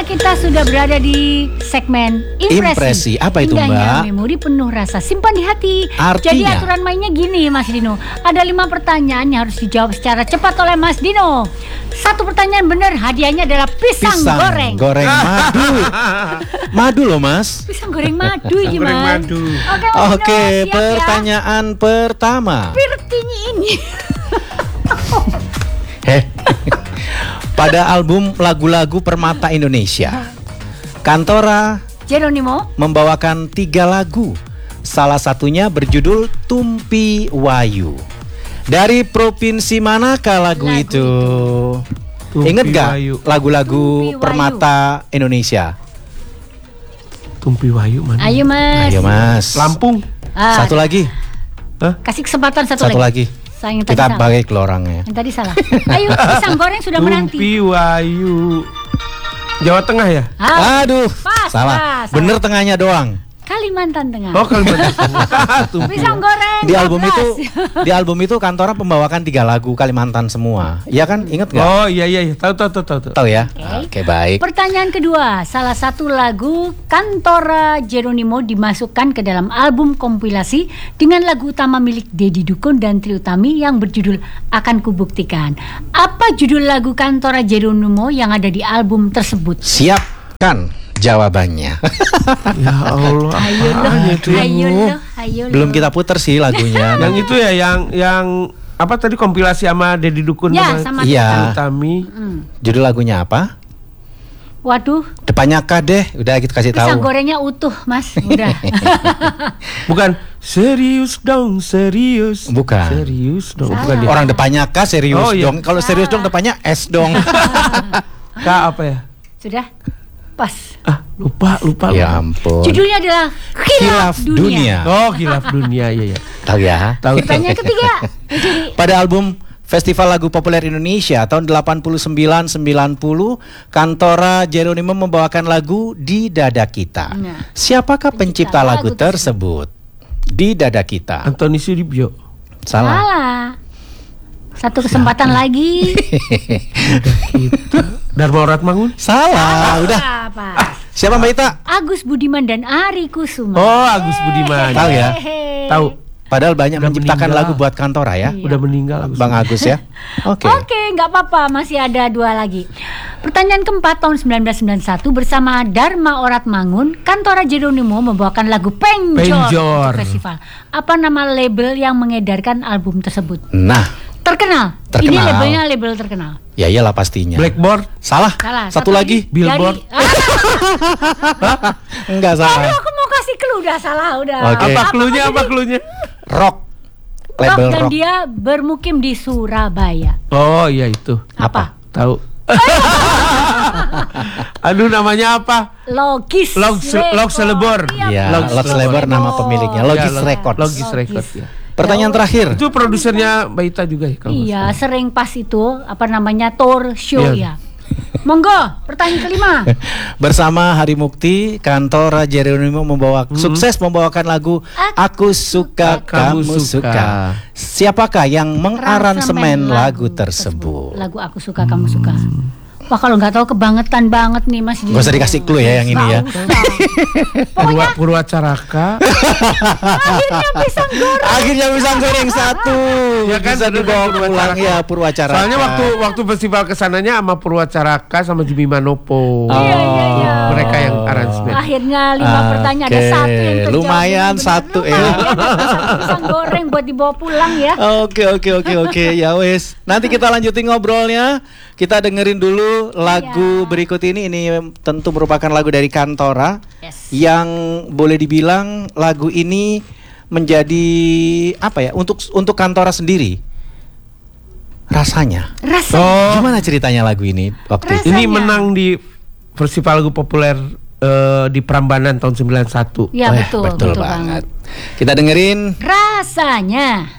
kita sudah berada di segmen impresi. Apa itu, Indahnya Mbak? memori penuh rasa simpan di hati. Artinya? Jadi aturan mainnya gini, Mas Dino. Ada 5 pertanyaan yang harus dijawab secara cepat oleh Mas Dino. 1 pertanyaan benar, hadiahnya adalah pisang goreng. Goreng madu. Madu loh, Mas. Pisang goreng madu ini, Goreng Mas. madu. Mas Oke, Dino, siap pertanyaan pertama. ya. Pirtinya ini. Pada album lagu-lagu Permata Indonesia, Kantora Jeronimo membawakan 3 lagu. Salah satunya berjudul Tumpi Wayu. Dari provinsi manakah lagu itu? Tumpi Ingat gak Wayu. lagu-lagu Tumpi Wayu. Permata Indonesia? Tumpi Wayu mana? Ayo, Mas. Ayo, Mas. Lampung. Satu lagi. Kasih kesempatan satu Satu lagi. lagi. Sayang tadi Kita salah. bagi ke orangnya. Yang tadi salah. Ayo, pisang goreng sudah menanti. Tumpi Wayu. Jawa Tengah ya? Aduh, Pas, salah. pas. Bener tengahnya doang. Kalimantan Tengah. Oh, Kalimantan Tengah. Tumpi Pisang goreng. Di album 14. itu, di album itu Kantora membawakan 3 lagu Kalimantan semua. Iya kan? Ingat nggak? Oh iya. Tahu. Tahu ya? Oke. Oke, baik. Pertanyaan kedua, salah satu lagu Kantora Jeronimo dimasukkan ke dalam album kompilasi dengan lagu utama milik Dedi Dukun dan Trie Utami yang berjudul Akan Kubuktikan. Apa judul lagu Kantora Jeronimo yang ada di album tersebut? Siapkan jawabannya. Ya Allah. Ayo loh, apaan itu? ayo loh, ayo loh. Belum kita putar sih lagunya. Yang itu ya, yang apa tadi kompilasi sama Dedi Dukun Ya, sama Iya. Utami. Judul lagunya apa? Waduh, Depannya K deh. Udah kita kasih pisang tahu. gorengnya utuh, Mas. Udah. Bukan serius dong, serius. Bukan. Serius dong, Salah. bukan dia. Orang depannya K serius Oh, iya. dong. Kalau serius dong depannya S dong. K apa ya? Sudah? Pas. Lupa. Ya ampun. Judulnya adalah Khilaf Dunia. Oh, Khilaf Dunia, iya. Tahu ya? Tahu. Pertanyaan ketiga. Jadi, Pada album Festival Lagu Populer Indonesia tahun 89-90, Kantora Jeronimo membawakan lagu Di Dada Kita. Nah, Siapakah pencipta lagu tersebut? Di Dada Kita. Antoni Sudibyo. Salah. salah. Satu kesempatan lagi. Dharma Oratmangun. Salah. Udah. Apa? Siapa Mbak Ita? Agus Budiman dan Ari Kusuma. Oh, Agus Budiman. Tahu ya? Hehehe. Tahu. Padahal banyak Udah menciptakan meninggal. lagu buat Kantora ya. Iya. Udah meninggal Agus. Bang Agus ya. Oke. Oke, nggak apa-apa, masih ada 2 lagi. Pertanyaan keempat tahun 1991 bersama Dharma Oratmangun, Kantora Jeronimo membawakan lagu Penjor Penjor. untuk festival. Apa nama label yang mengedarkan album tersebut? Nah, Terkenal. Ini Terkenal. labelnya label terkenal. ya iyalah pastinya. Blackboard. Salah. Salah. Satu lagi. Billboard. Enggak Aduh, salah. aku mau kasih clue, udah salah, udah. Oke. Apa cluenya? Rock. Rock Label dan rock. dia bermukim di Surabaya. Oh, iya itu. Apa? Tahu. Aduh, namanya apa? Logis. Log Selebor. Iya, Log Log Selebor nama pemiliknya. Logis Ya, Records. Logis Records ya. Pertanyaan terakhir. Itu produsernya Mbak Ita juga ya? kalau nggak Iya, salah. sering pas itu apa namanya tour show Iya. ya. Monggo, pertanyaan kelima. Bersama Hari Mukti, Kantora Jeronimo sukses membawakan lagu Aku Suka Kamu Suka. Siapakah yang mengaransemen lagu tersebut? Lagu Aku Suka Kamu Suka. Wah, kalau nggak tahu kebangetan banget nih Mas. Gak usah dikasih clue ya yang ini ya. Pokoknya Purwacaraka. akhirnya pisang goreng. Akhirnya pisang goreng 1. Ya kan, Bisa bener dibawa kan, pulang Purwacaraka. ya Purwacaraka. Soalnya waktu festival kesananya sama Purwacaraka sama Jimmy Manopo. Iya. Mereka yang aransemen. Akhirnya 5 pertanyaan ada Oke, 1 yang terjawab. lumayan Bener, 1 ya. lumayan. Pisang goreng buat dibawa pulang ya. Oke. Ya wes. Nanti kita lanjutin ngobrolnya. Kita dengerin dulu lagu berikut ini. Ini tentu merupakan lagu dari Kantora. Yes. Yang boleh dibilang lagu ini menjadi apa ya? Untuk Kantora sendiri. Rasanya. Gimana ceritanya lagu ini waktu itu? Ini menang di Festival Lagu Populer di Prambanan tahun 91. Ya, betul Betul banget. Kita dengerin Rasanya.